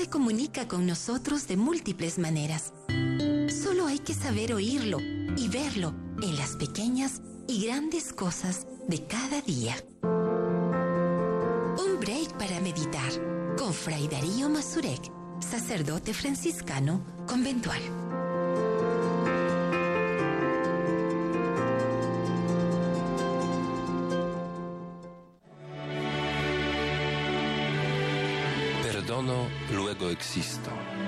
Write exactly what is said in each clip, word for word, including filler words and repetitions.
se comunica con nosotros de múltiples maneras. Solo hay que saber oírlo y verlo en las pequeñas y grandes cosas de cada día. Un break para meditar con Fray Darío Mazurek, sacerdote franciscano conventual. Perdono, luego existo.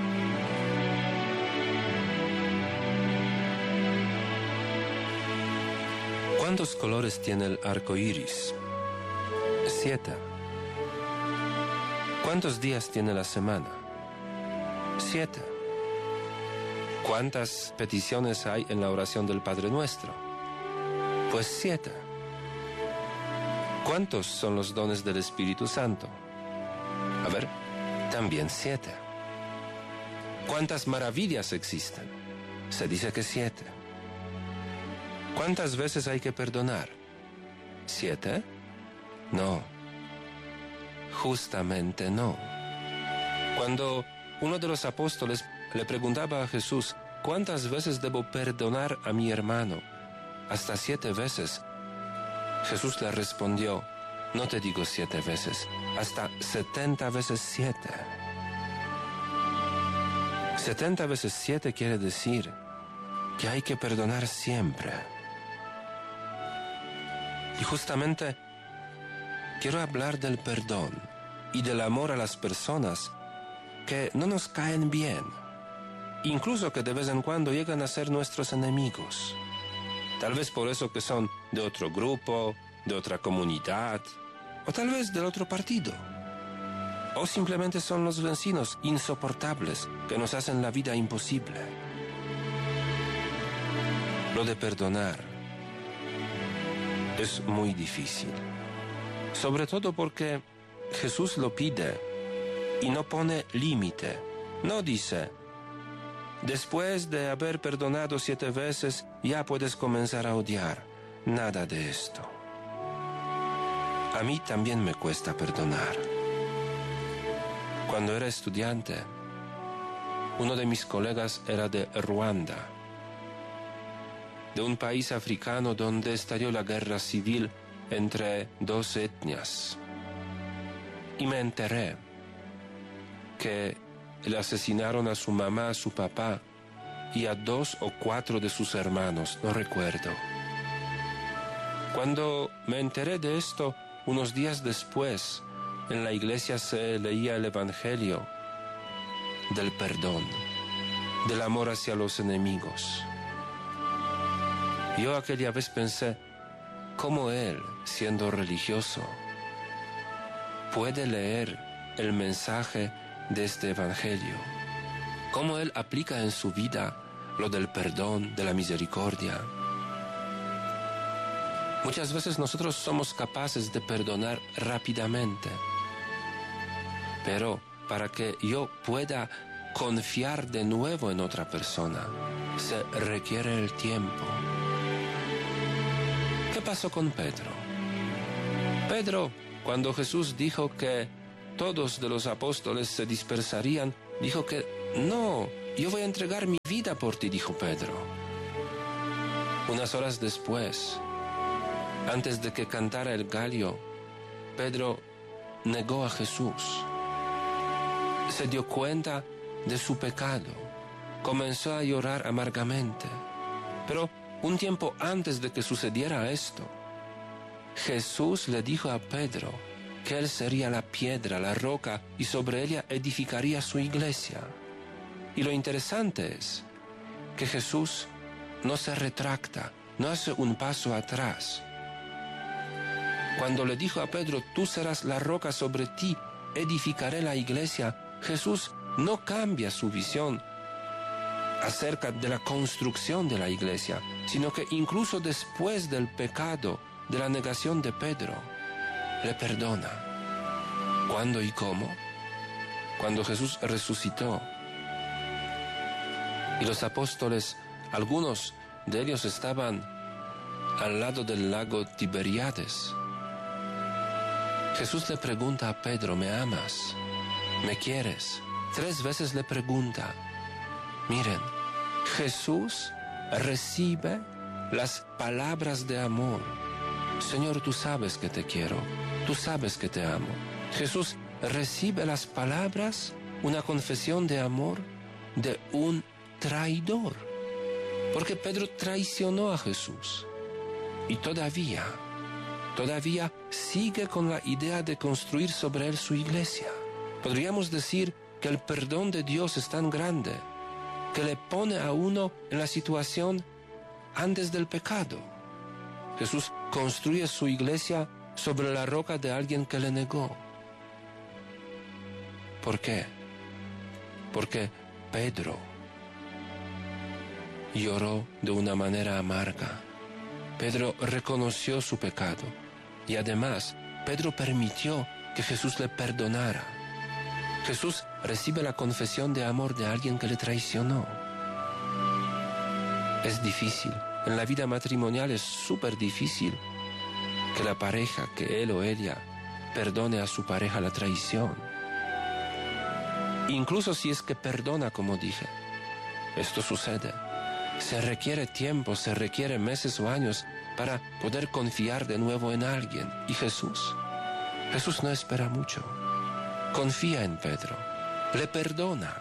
¿Cuántos colores tiene el arco iris? Siete. ¿Cuántos días tiene la semana? Siete. ¿Cuántas peticiones hay en la oración del Padre Nuestro? Pues siete. ¿Cuántos son los dones del Espíritu Santo? A ver, también siete. ¿Cuántas maravillas existen? Se dice que siete. ¿Cuántas veces hay que perdonar? ¿Siete? No. Justamente no. Cuando uno de los apóstoles le preguntaba a Jesús, ¿cuántas veces debo perdonar a mi hermano? Hasta siete veces. Jesús le respondió, no te digo siete veces, hasta setenta veces siete. Setenta veces siete quiere decir que hay que perdonar siempre. Y justamente quiero hablar del perdón y del amor a las personas que no nos caen bien, incluso que de vez en cuando llegan a ser nuestros enemigos. Tal vez por eso que son de otro grupo, de otra comunidad, o tal vez del otro partido. O simplemente son los vecinos insoportables que nos hacen la vida imposible. Lo de perdonar es muy difícil, sobre todo porque Jesús lo pide y no pone límite. No dice, después de haber perdonado siete veces, ya puedes comenzar a odiar. Nada de esto. A mí también me cuesta perdonar. Cuando era estudiante, uno de mis colegas era de Ruanda, de un país africano donde estalló la guerra civil entre dos etnias. Y me enteré que le asesinaron a su mamá, a su papá y a dos o cuatro de sus hermanos, no recuerdo. Cuando me enteré de esto, unos días después, en la iglesia se leía el Evangelio del perdón, del amor hacia los enemigos. Yo aquella vez pensé, ¿cómo él, siendo religioso, puede leer el mensaje de este Evangelio? ¿Cómo él aplica en su vida lo del perdón, de la misericordia? Muchas veces nosotros somos capaces de perdonar rápidamente, pero para que yo pueda confiar de nuevo en otra persona, se requiere el tiempo. ¿Qué pasó con Pedro? Pedro, cuando Jesús dijo que todos de los apóstoles se dispersarían, dijo que no, yo voy a entregar mi vida por ti, dijo Pedro. Unas horas después, antes de que cantara el gallo, Pedro negó a Jesús. Se dio cuenta de su pecado. Comenzó a llorar amargamente. Pero un tiempo antes de que sucediera esto, Jesús le dijo a Pedro que él sería la piedra, la roca, y sobre ella edificaría su iglesia. Y lo interesante es que Jesús no se retracta, no hace un paso atrás. Cuando le dijo a Pedro, tú serás la roca, sobre ti edificaré la iglesia, Jesús no cambia su visión acerca de la construcción de la iglesia, sino que incluso después del pecado, de la negación de Pedro, le perdona. ¿Cuándo y cómo? Cuando Jesús resucitó. Y los apóstoles, algunos de ellos estaban al lado del lago Tiberíades. Jesús le pregunta a Pedro, ¿me amas? ¿Me quieres? Tres veces le pregunta. Miren, Jesús recibe las palabras de amor. Señor, tú sabes que te quiero, tú sabes que te amo. Jesús recibe las palabras, una confesión de amor de un traidor. Porque Pedro traicionó a Jesús. Y todavía, todavía sigue con la idea de construir sobre él su iglesia. Podríamos decir que el perdón de Dios es tan grande que le pone a uno en la situación antes del pecado. Jesús construye su iglesia sobre la roca de alguien que le negó. ¿Por qué? Porque Pedro lloró de una manera amarga. Pedro reconoció su pecado y además Pedro permitió que Jesús le perdonara. Jesús recibe la confesión de amor de alguien que le traicionó. Es difícil. En la vida matrimonial es súper difícil que la pareja, que él o ella, perdone a su pareja la traición. Incluso si es que perdona, como dije. Esto sucede. Se requiere tiempo, se requiere meses o años para poder confiar de nuevo en alguien. Y Jesús, Jesús no espera mucho. Confía en Pedro, le perdona.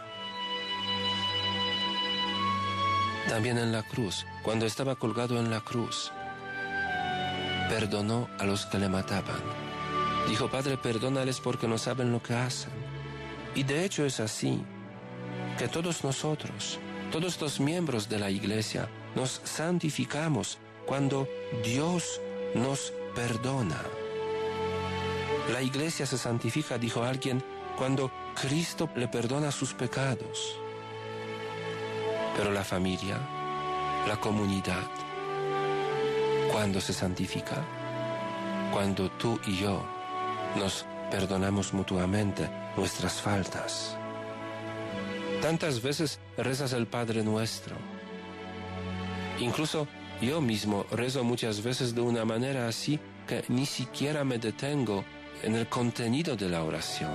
También en la cruz, cuando estaba colgado en la cruz, perdonó a los que le mataban. Dijo, Padre, perdónales porque no saben lo que hacen. Y de hecho es así, que todos nosotros, todos los miembros de la iglesia, nos santificamos cuando Dios nos perdona. La iglesia se santifica, dijo alguien, cuando Cristo le perdona sus pecados. Pero la familia, la comunidad, ¿cuándo se santifica? Cuando tú y yo nos perdonamos mutuamente nuestras faltas. Tantas veces rezas el Padre Nuestro. Incluso yo mismo rezo muchas veces de una manera así que ni siquiera me detengo en el contenido de la oración.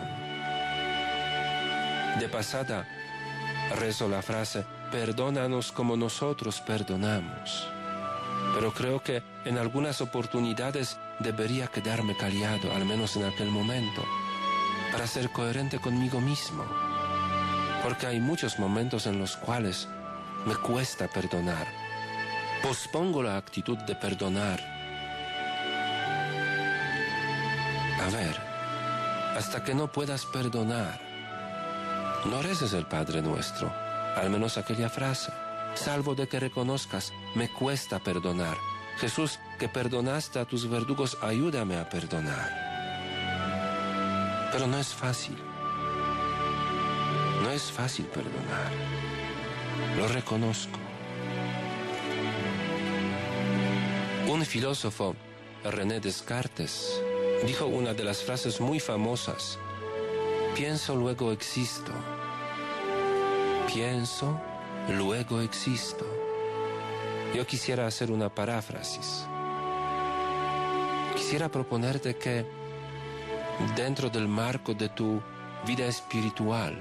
De pasada, rezo la frase, perdónanos como nosotros perdonamos. Pero creo que en algunas oportunidades debería quedarme callado, al menos en aquel momento, para ser coherente conmigo mismo. Porque hay muchos momentos en los cuales me cuesta perdonar. Pospongo la actitud de perdonar. A ver, hasta que no puedas perdonar, no reces el Padre Nuestro, al menos aquella frase, salvo de que reconozcas, me cuesta perdonar. Jesús, que perdonaste a tus verdugos, ayúdame a perdonar. Pero no es fácil. No es fácil perdonar. Lo reconozco. Un filósofo, René Descartes, dijo una de las frases muy famosas, pienso, luego existo. Pienso, luego existo. Yo quisiera hacer una paráfrasis. Quisiera proponerte que dentro del marco de tu vida espiritual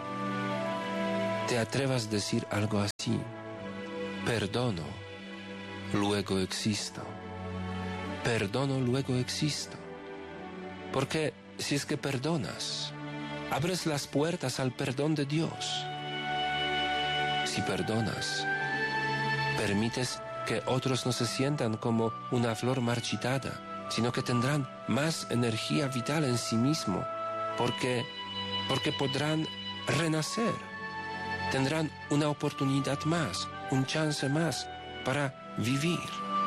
te atrevas a decir algo así. Perdono, luego existo. Perdono, luego existo. Porque si es que perdonas, abres las puertas al perdón de Dios. Si perdonas, permites que otros no se sientan como una flor marchitada, sino que tendrán más energía vital en sí mismo, porque, porque podrán renacer. Tendrán una oportunidad más, un chance más para vivir.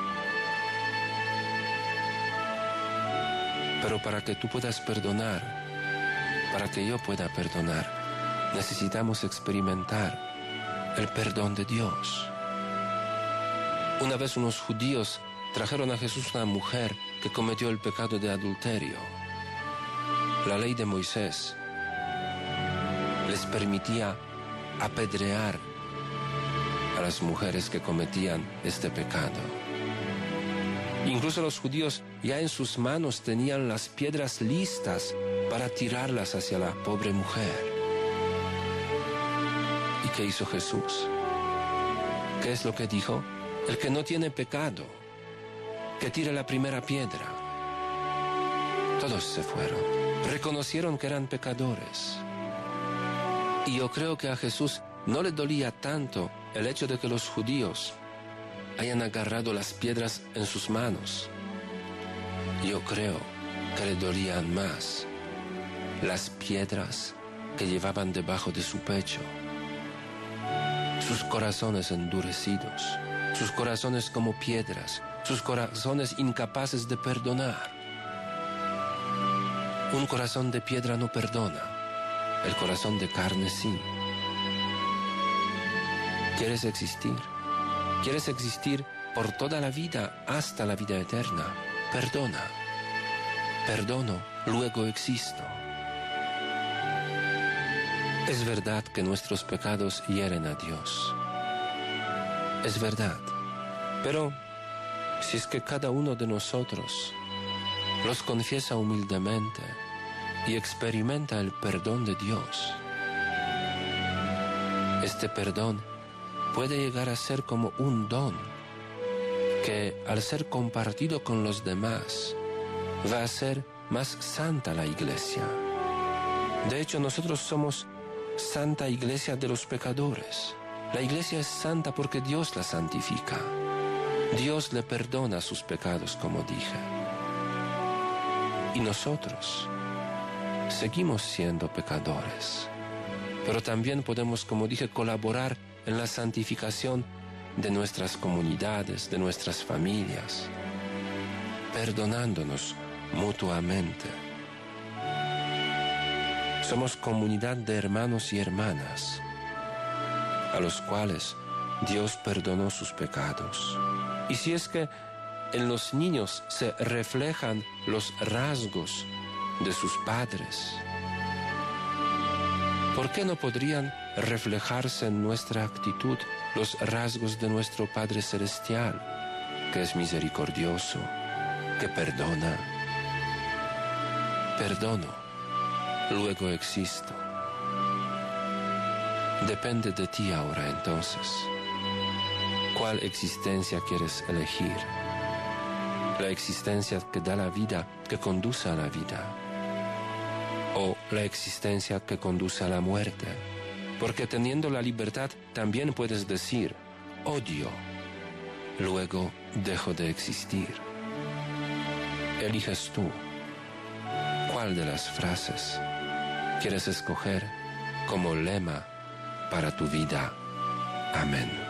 Pero para que tú puedas perdonar, para que yo pueda perdonar, necesitamos experimentar el perdón de Dios. Una vez unos judíos trajeron a Jesús una mujer que cometió el pecado de adulterio. La ley de Moisés les permitía apedrear a las mujeres que cometían este pecado. Incluso los judíos ya en sus manos tenían las piedras listas para tirarlas hacia la pobre mujer. qué hizo Jesús? ¿Qué es lo que dijo? El que no tiene pecado, que tire la primera piedra. Todos se fueron. Reconocieron que eran pecadores. Y yo creo que a Jesús no le dolía tanto el hecho de que los judíos hayan agarrado las piedras en sus manos. Yo creo que le dolían más las piedras que llevaban debajo de su pecho. Sus corazones endurecidos, sus corazones como piedras, sus corazones incapaces de perdonar. Un corazón de piedra no perdona, el corazón de carne sí. ¿Quieres existir? ¿Quieres existir por toda la vida hasta la vida eterna? Perdona. Perdono, luego existo. Es verdad que nuestros pecados hieren a Dios. Es verdad. Pero si es que cada uno de nosotros los confiesa humildemente y experimenta el perdón de Dios, este perdón puede llegar a ser como un don que, al ser compartido con los demás, va a hacer más santa la Iglesia. De hecho, nosotros somos Santa Iglesia de los pecadores. La Iglesia es santa porque Dios la santifica. Dios le perdona sus pecados, como dije. Y nosotros seguimos siendo pecadores, pero también podemos, como dije, colaborar en la santificación de nuestras comunidades, de nuestras familias, perdonándonos mutuamente. Somos comunidad de hermanos y hermanas a los cuales Dios perdonó sus pecados. Y si es que en los niños se reflejan los rasgos de sus padres, ¿por qué no podrían reflejarse en nuestra actitud los rasgos de nuestro Padre Celestial, que es misericordioso, que perdona? Perdono, luego existo. Depende de ti ahora, entonces. ¿Cuál existencia quieres elegir? ¿La existencia que da la vida, que conduce a la vida? ¿O la existencia que conduce a la muerte? Porque teniendo la libertad también puedes decir, odio, luego dejo de existir. Eliges tú. ¿Cuál de las frases quieres escoger como lema para tu vida? Amén.